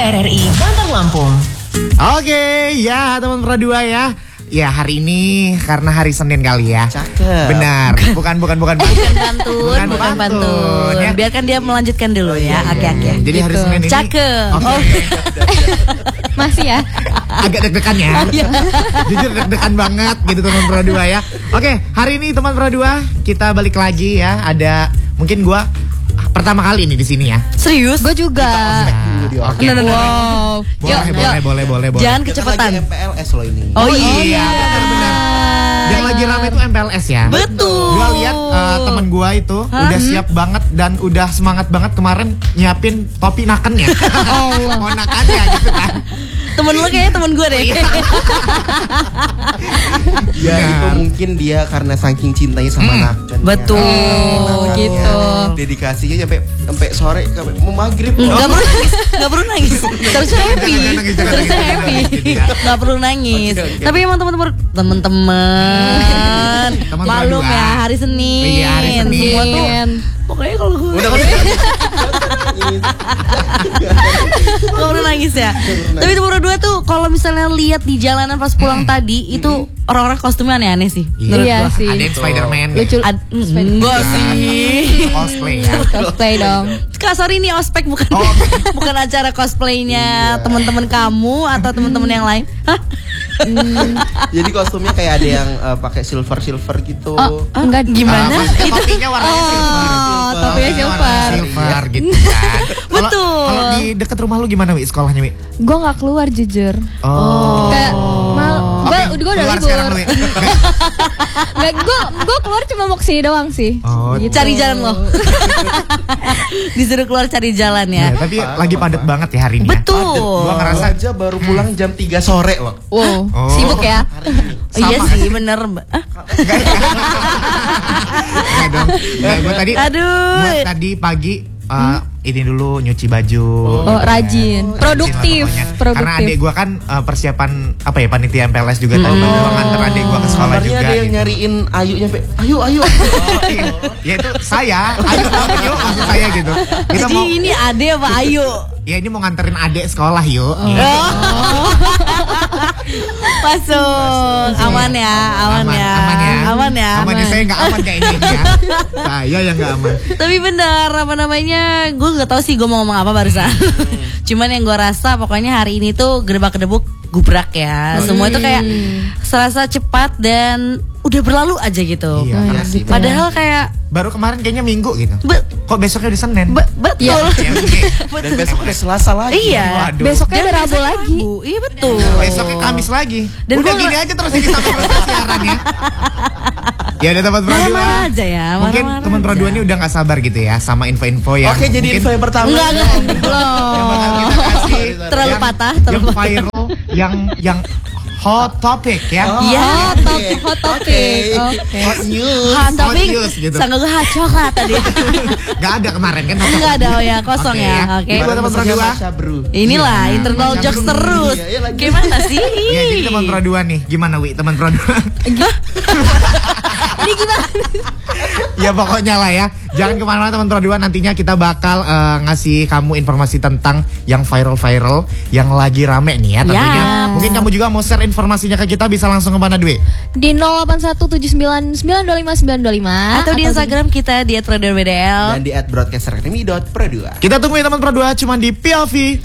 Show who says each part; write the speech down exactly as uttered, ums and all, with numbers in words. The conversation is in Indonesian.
Speaker 1: R R I Bandar Lampung.
Speaker 2: Oke, ya teman Pro dua ya. Ya hari ini karena hari Senin kali ya.
Speaker 3: Cakep.
Speaker 2: Benar. Bukan bukan bukan
Speaker 4: Bukan pantun, bukan, bukan
Speaker 2: pantun,
Speaker 4: pantun.
Speaker 2: ya.
Speaker 4: Biarkan dia melanjutkan dulu ya. Oke oke.
Speaker 2: Jadi hari Senin ini
Speaker 4: Cakep.
Speaker 2: Oke.
Speaker 4: Oh. Masih ya?
Speaker 2: Agak deg-degan ya. Jujur deg-degan banget gitu teman Pro dua ya. Oke, hari ini teman Pro dua kita balik lagi ya. Ada mungkin gua pertama kali ini di sini ya.
Speaker 4: Serius? Gue juga.
Speaker 2: Oke.
Speaker 4: No, no, no. Wow.
Speaker 2: Boleh,
Speaker 4: Yuk,
Speaker 2: boleh,
Speaker 4: yuk.
Speaker 2: boleh, boleh, boleh.
Speaker 4: Jangan
Speaker 3: Kita
Speaker 4: kecepatan.
Speaker 3: lagi M P L S loh ini.
Speaker 4: Oh,
Speaker 2: Oh
Speaker 4: iya.
Speaker 2: iya, benar-benar. Yang lagi rame itu M P L S ya.
Speaker 4: Betul.
Speaker 2: Gua lihat uh, temen gua itu
Speaker 4: Hah?
Speaker 2: udah siap banget dan udah semangat banget kemarin nyiapin topi nakennya.
Speaker 4: Allah.
Speaker 2: Mau nakannya gitu kan.
Speaker 4: Temen lu kayaknya temen gue deh.
Speaker 3: Ya
Speaker 2: Benar.
Speaker 3: itu mungkin dia karena saking cintanya sama naken.
Speaker 4: Betul,
Speaker 3: Ya.
Speaker 4: gitu.
Speaker 3: Dedikasinya sampai sampai sore sampai mau maghrib.
Speaker 4: Gak perlu nangis, gak perlu nangis. Terusnya happy,
Speaker 2: Jangan nangis, jangan
Speaker 4: terusnya
Speaker 2: nangis,
Speaker 4: happy.
Speaker 2: jangan nangis, gitu ya.
Speaker 4: Gak perlu nangis.
Speaker 3: Oke, oke.
Speaker 4: Tapi emang teman-teman, teman-teman,
Speaker 2: Teman
Speaker 4: malum
Speaker 2: berdua.
Speaker 4: ya hari Senin.
Speaker 2: Iya, hari Senin.
Speaker 4: Semua tuh, pokoknya kalau gue
Speaker 3: Udah kan?
Speaker 4: gak perlu nangis ya. Tapi teman dua tuh kalau misalnya lihat di jalanan pas pulang tadi itu orang-orang kostumnya aneh-aneh sih. Menurut
Speaker 2: Iya
Speaker 4: gua.
Speaker 2: sih. Ada yang Spider-Man.
Speaker 5: Lucu.
Speaker 4: Ad, enggak sih.
Speaker 2: Cosplay ya.
Speaker 5: Cosplay dong.
Speaker 4: Kak, sorry ini ospek bukan
Speaker 2: Oh.
Speaker 4: bukan acara cosplaynya teman-teman kamu atau teman-teman yang lain. Hah?
Speaker 3: Jadi kostumnya kayak ada yang uh, pakai silver silver gitu.
Speaker 5: Oh, enggak
Speaker 4: Gimana?
Speaker 2: Ah, maksudnya topinya warnanya silver.
Speaker 4: Oh,
Speaker 5: topinya
Speaker 2: Topinya
Speaker 5: silver.
Speaker 2: warnanya silver gitu kan. Kalau-
Speaker 4: Betul.
Speaker 2: Kalau di dekat rumah lu gimana Wi sekolahnya Wi?
Speaker 5: Gue nggak keluar jujur.
Speaker 2: Oh.
Speaker 5: Kayak mal, gue
Speaker 2: Oke,
Speaker 5: gue udah
Speaker 2: keluar
Speaker 5: libur.
Speaker 2: sekarang lu, Wi.
Speaker 5: Gak, gue gue keluar cuma mau kesini doang sih.
Speaker 2: Oh,
Speaker 5: Gitu.
Speaker 4: Cari jalan loh. Disuruh keluar cari jalan
Speaker 2: Ya,
Speaker 4: ya.
Speaker 2: tapi
Speaker 3: Apa,
Speaker 2: lagi
Speaker 3: apa?
Speaker 2: padat banget ya hari ini. Ya.
Speaker 4: Betul.
Speaker 2: Gua ngerasa
Speaker 3: Gua aja baru pulang jam tiga sore loh.
Speaker 5: Wow,
Speaker 2: Oh.
Speaker 5: sibuk ya.
Speaker 3: Hari ini.
Speaker 4: Oh, iya
Speaker 2: Sama.
Speaker 4: sih bener. Ah,
Speaker 2: Enggak dong. Enggak, gua tadi
Speaker 4: Aduh.
Speaker 2: gua tadi pagi uh, ini dulu nyuci baju.
Speaker 5: Oh, rajin, produktif,
Speaker 2: Rajin lah pokoknya.
Speaker 5: produktif.
Speaker 2: Karena adik gua kan uh, persiapan apa ya panitia M P L S juga tadi
Speaker 4: Hmm.
Speaker 2: gua nganter adik gua ke sekolah
Speaker 3: Kabarnya
Speaker 2: juga
Speaker 3: ada yang
Speaker 2: gitu.
Speaker 3: nyariin Ayu nyampe. Ayo ayo.
Speaker 2: Ya itu saya, ayo banget yuk maksud saya gitu. Kita
Speaker 4: Jadi
Speaker 2: mau
Speaker 4: ini Ade apa Ayu?
Speaker 2: ya ini mau nganterin adik sekolah yuk. Gitu.
Speaker 4: Masuk. Aman ya, aman, ya.
Speaker 2: aman ya,
Speaker 4: Aman ya.
Speaker 2: aman ya. Saya nggak aman kayak ini ya. Saya yang nggak aman.
Speaker 4: Tapi bener apa namanya, gue nggak tahu sih gue mau ngomong apa barusan. Cuman yang gue rasa pokoknya hari ini tuh gedebak gedebuk gubrak ya. Semua itu kayak serasa cepat dan udah berlalu aja gitu.
Speaker 2: Iya,
Speaker 3: Iya sih.
Speaker 4: Padahal kayak
Speaker 2: baru kemarin kayaknya Minggu gitu.
Speaker 4: be-
Speaker 2: Kok besoknya udah Senin?
Speaker 4: be- betul.
Speaker 2: Ya, oke.
Speaker 3: Dan besok udah Selasa lagi.
Speaker 4: Iya.
Speaker 2: Waduh.
Speaker 5: Besoknya
Speaker 4: Dan
Speaker 5: ada Rabu
Speaker 4: besok
Speaker 5: lagi.
Speaker 4: Rabu. Iya betul.
Speaker 2: Besoknya Kamis lagi.
Speaker 4: Dan
Speaker 2: udah
Speaker 4: gua
Speaker 2: gini
Speaker 4: nggak-
Speaker 2: aja terus ya kita terus siaran ya. Ya ada teman Pro dua.
Speaker 4: Marah-marah aja ya.
Speaker 2: Mungkin
Speaker 4: marah-marah
Speaker 2: teman Pro
Speaker 4: aja.
Speaker 2: dua ini udah nggak sabar gitu ya sama info-info yang
Speaker 3: Oke, jadi
Speaker 2: mungkin
Speaker 3: info yang pertama.
Speaker 4: Enggak, enggak.
Speaker 2: yang bakal kita kasih
Speaker 4: Terlalu
Speaker 2: yang-
Speaker 4: patah,
Speaker 2: yang
Speaker 4: terlalu patah.
Speaker 2: viral, yang yang hot topic ya.
Speaker 3: Oh,
Speaker 4: Iya,
Speaker 3: oke.
Speaker 5: topik, hot topic.
Speaker 3: Oke.
Speaker 5: Oke.
Speaker 3: Hot news.
Speaker 4: Hot topic,
Speaker 2: news gitu.
Speaker 4: sangat gue coklat tadi.
Speaker 2: Gak ada kemarin kan?
Speaker 4: Enggak ada, oh ya, kosong
Speaker 2: Oke
Speaker 4: ya.
Speaker 2: ya.
Speaker 4: Oke.
Speaker 2: Ini buat teman Pro dua.
Speaker 3: Masya bro.
Speaker 4: Inilah
Speaker 2: Iya,
Speaker 4: internal
Speaker 2: macam
Speaker 4: jokes
Speaker 2: dulu.
Speaker 4: terus.
Speaker 3: Iya, iya, lagi.
Speaker 4: Gimana sih?
Speaker 2: Ya jadi teman Pro dua nih. Gimana Wi teman Pro dua?
Speaker 4: Ini gimana?
Speaker 2: Ya pokoknya lah ya. Jangan kemana-mana teman Pro dua. Nantinya kita bakal eh, ngasih kamu informasi tentang yang viral-viral, yang lagi rame nih ya tentunya.
Speaker 4: Ya.
Speaker 2: Mungkin kamu juga mau share informasinya ke kita, bisa langsung ke mana Dwi?
Speaker 5: Di nol delapan satu tujuh sembilan sembilan dua lima sembilan dua lima
Speaker 4: Atau di Instagram kita di at radio B D L.
Speaker 3: Dan di at broadcaster academy dot pro dua.
Speaker 2: Kita tunggu ya teman Pro dua cuma di P O V